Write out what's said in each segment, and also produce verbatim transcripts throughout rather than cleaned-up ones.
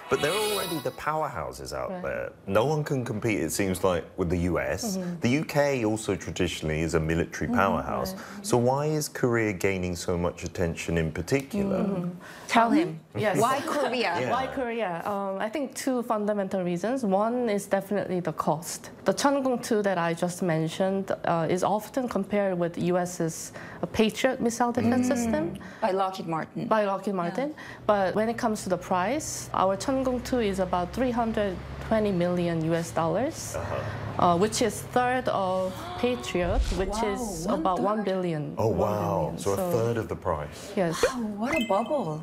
But they're already the powerhouses out Right. there. No one can compete, it seems like, with the U S. Mm-hmm. The U K also traditionally is a military powerhouse. Right. So why is Korea gaining so much attention in particular? Mm-hmm. Tell him. Yes. Why Korea? Yeah. Why Korea? Um, I think two fundamental reasons. One is definitely the cost. The Cheongung two that I just mentioned uh, is often compared with U S's Patriot missile defense system By Lockheed Martin. by Lockheed Martin. But when it comes to the price, our Cheongung two is about three hundred twenty million U S dollars, uh, which is third of Patriot, which Wow, is one about one third? billion. Oh, one wow. billion. So, a third of the price. Yes. Oh, what a bubble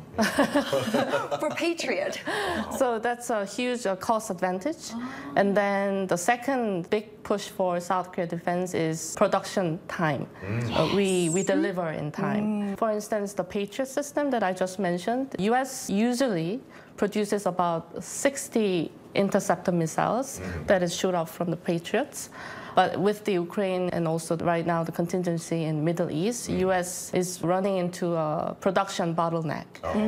for Patriot. So that's a huge uh, cost advantage. And then the second big push for South Korea defense is production time. Uh, we, we deliver in time. For instance, the Patriot system that I just mentioned, the U S usually produces about sixty interceptor missiles that is shoot out from the Patriots. But with the Ukraine and also right now the contingency in Middle East, U S is running into a production bottleneck.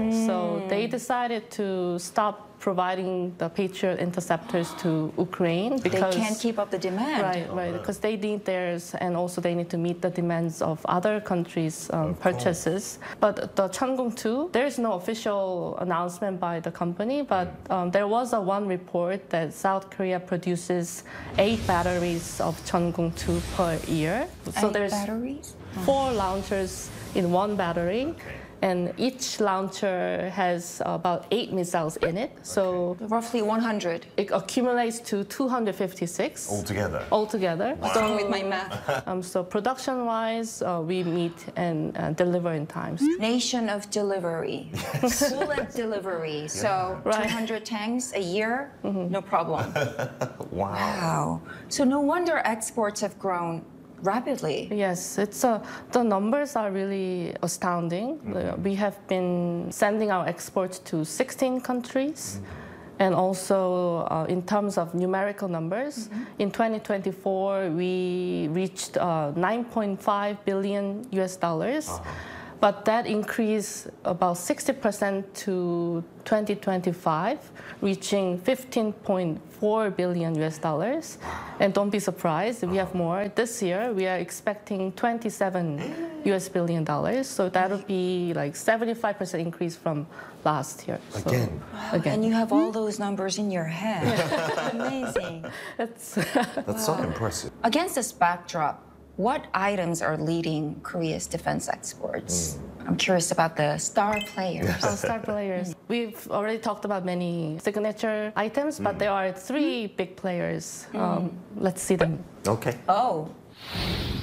So they decided to stop providing the Patriot interceptors to Ukraine They because can't keep up the demand. right, right, because they need theirs, and also they need to meet the demands of other countries' um, Of course. purchases. But the Cheongung two, there is no official announcement by the company, but um, there was a one report that South Korea produces eight batteries of Cheongung two per year. So Eight there's batteries? four launchers in one battery. And each launcher has about eight missiles in it. So Roughly one hundred. it accumulates to two hundred fifty-six Altogether. altogether. What's wrong with my math? Um, so production-wise, uh, we meet and uh, deliver in times. Nation of delivery. Bullet delivery. So Right. two hundred tanks a year, no problem. Wow. Wow. So no wonder exports have grown rapidly. Yes, it's uh, the numbers are really astounding. Uh, we have been sending our exports to sixteen countries. And also, uh, in terms of numerical numbers, in twenty twenty-four, we reached uh, nine point five billion U S dollars. But that increased about sixty percent to twenty twenty-five, reaching fifteen point four billion U S dollars. And don't be surprised, we have more. This year, we are expecting twenty-seven U S billion dollars. So that would be like seventy-five percent increase from last year. So, Again. again. And you have all those numbers in your head. Amazing. It's That's so impressive. Against this backdrop, what items are leading Korea's defense exports? I'm curious about the star players. Our star players. We've already talked about many signature items, but there are three big players. Um, let's see them. Okay. Oh,